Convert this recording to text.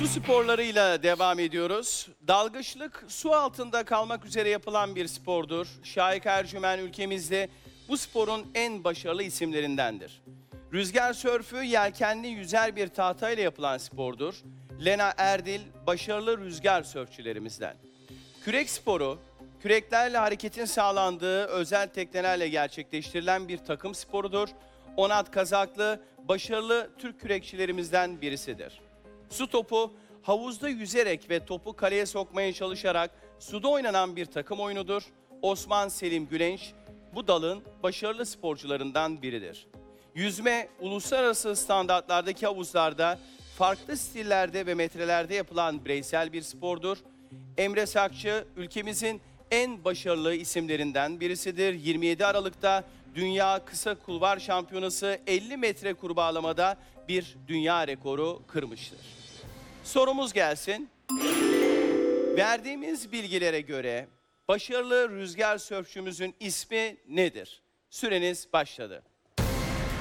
Su sporlarıyla devam ediyoruz. Dalgıçlık su altında kalmak üzere yapılan bir spordur. Şahik Ercümen ülkemizde bu sporun en başarılı isimlerindendir. Rüzgar sörfü yelkenli yüzer bir tahtayla yapılan spordur. Lena Erdil başarılı rüzgar sörfçülerimizden. Kürek sporu, küreklerle hareketin sağlandığı özel teknelerle gerçekleştirilen bir takım sporudur. Onat Kazaklı başarılı Türk kürekçilerimizden birisidir. Su topu, havuzda yüzerek ve topu kaleye sokmaya çalışarak suda oynanan bir takım oyunudur. Osman Selim Gülenç bu dalın başarılı sporcularından biridir. Yüzme, uluslararası standartlardaki havuzlarda farklı stillerde ve metrelerde yapılan bireysel bir spordur. Emre Sakçı ülkemizin en başarılı isimlerinden birisidir. 27 Aralık'ta Dünya Kısa Kulvar Şampiyonası 50 metre kurbağalamada bir dünya rekoru kırmıştır. Sorumuz gelsin. Verdiğimiz bilgilere göre başarılı rüzgar sörfçümüzün ismi nedir? Süreniz başladı.